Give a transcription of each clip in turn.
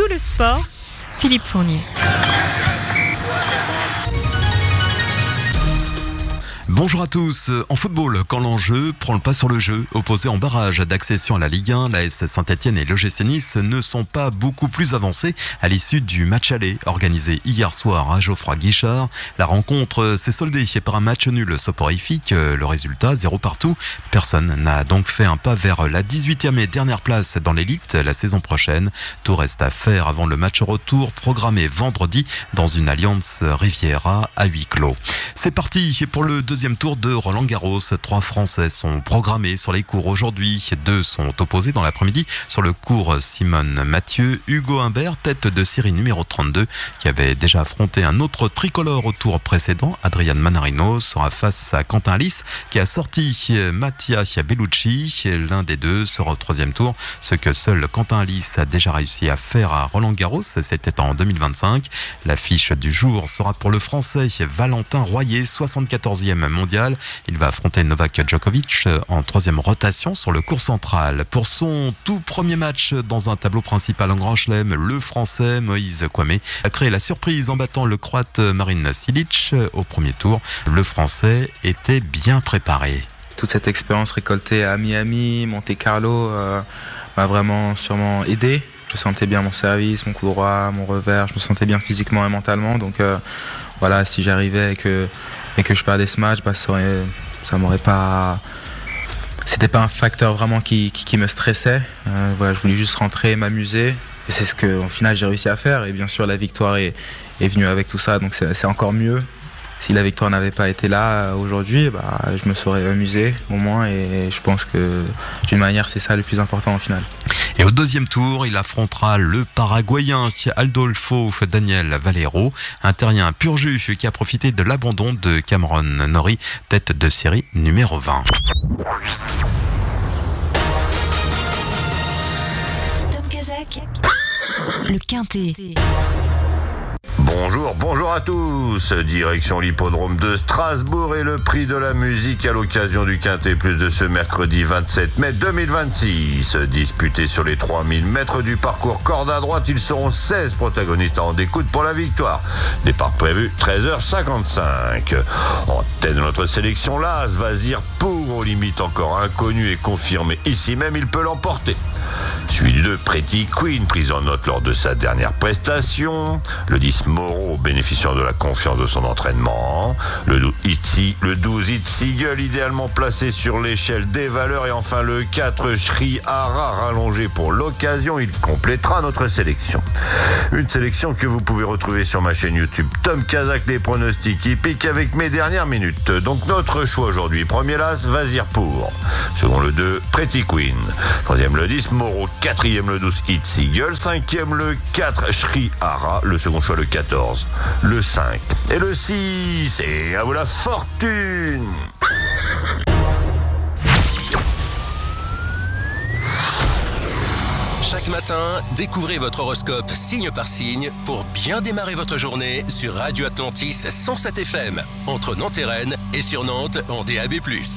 tout le sport, Philippe Fournier. Bonjour à tous. En football, quand l'enjeu prend le pas sur le jeu, opposés en barrage d'accession à la Ligue 1, l'AS Saint-Etienne et l'OGC Nice ne sont pas beaucoup plus avancés à l'issue du match aller organisé hier soir à Geoffroy-Guichard. La rencontre s'est soldée par un match nul soporifique. Le résultat, 0 partout. Personne n'a donc fait un pas vers la 18e et dernière place dans l'élite la saison prochaine. Tout reste à faire avant le match retour programmé vendredi dans une Allianz Riviera à huis clos. C'est parti pour le deuxième tour de Roland-Garros. 3 Français sont programmés sur les cours aujourd'hui. 2 sont opposés dans l'après-midi sur le cours Simone Mathieu. Hugo Humbert, tête de série numéro 32, qui avait déjà affronté un autre tricolore au tour précédent, Adrian Manarino, sera face à Quentin Lys, qui a sorti Mattia Bellucci. L'un des deux sera au troisième tour, ce que seul Quentin Lys a déjà réussi à faire à Roland-Garros, c'était en 2025. L'affiche du jour sera pour le Français Valentin Royer, 74e mondial. Il va affronter Novak Djokovic en 3e rotation sur le court central. Pour son tout premier match dans un tableau principal en Grand Chelem, le Français Moïse Kouamé a créé la surprise en battant le Croate Marin Cilic au premier tour. Le Français était bien préparé. Toute cette expérience récoltée à Miami, Monte-Carlo m'a vraiment sûrement aidé. Je sentais bien mon service, mon coup droit, mon revers. Je me sentais bien physiquement et mentalement. Donc voilà, si j'arrivais et que je perdais ce match, ça m'aurait pas. C'était pas un facteur vraiment qui me stressait. Voilà, je voulais juste rentrer, m'amuser. Et c'est ce que, au final, j'ai réussi à faire. Et bien sûr, la victoire est venue avec tout ça. Donc c'est encore mieux. Si la victoire n'avait pas été là aujourd'hui, je me serais amusé au moins. Et je pense que d'une manière, c'est ça le plus important au final. Et au deuxième tour, il affrontera le Paraguayen Adolfo Daniel Valero, un terrien pur jus qui a profité de l'abandon de Cameron Norrie, tête de série numéro 20. Tom Kazak, le Quintet. Bonjour à tous. Direction l'hippodrome de Strasbourg et le prix de la musique à l'occasion du Quintet Plus de ce mercredi 27 mai 2026. Disputé sur les 3000 mètres du parcours corde à droite, ils seront 16 protagonistes en découte pour la victoire. Départ prévu 13h55. En tête de notre sélection, l'As Vazir pour aux limites encore inconnu et confirmé ici même, il peut l'emporter. Suivi de Pretty Queen, prise en note lors de sa dernière prestation. Le 10 Moreau, bénéficiant de la confiance de son entraînement. Le 12 It's Eagle, idéalement placé sur l'échelle des valeurs. Et enfin le 4 Shri Hara, rallongé pour l'occasion. Il complétera notre sélection. Une sélection que vous pouvez retrouver sur ma chaîne YouTube Tom Kazak, les pronostics hippiques avec mes dernières minutes. Donc notre choix aujourd'hui, premier l'As Vazir pour. Second le 2 Pretty Queen. Troisième le 10 Moreau. Quatrième le 12 It's Eagle, cinquième le 4 Shri Hara, le second choix le 14, le 5 et le 6. Et à vous la fortune. Chaque matin, découvrez votre horoscope signe par signe pour bien démarrer votre journée sur Radio Atlantis 107 FM, entre Nantes et Rennes et sur Nantes en DAB+.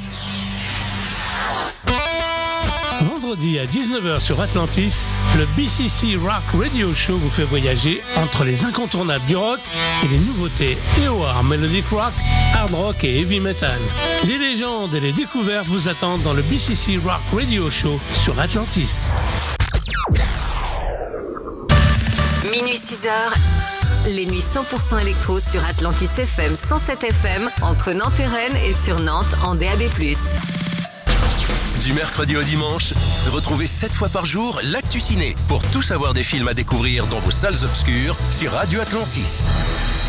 Vendredi à 19h sur Atlantis, le BCC Rock Radio Show vous fait voyager entre les incontournables du rock et les nouveautés EOR, Melodic Rock, Hard Rock et Heavy Metal. Les légendes et les découvertes vous attendent dans le BCC Rock Radio Show sur Atlantis. Minuit 6h, les nuits 100% électro sur Atlantis FM 107 FM, entre Nantes et Rennes et sur Nantes en DAB+. Du mercredi au dimanche, retrouvez 7 fois par jour l'actu ciné pour tout savoir des films à découvrir dans vos salles obscures sur Radio Atlantis.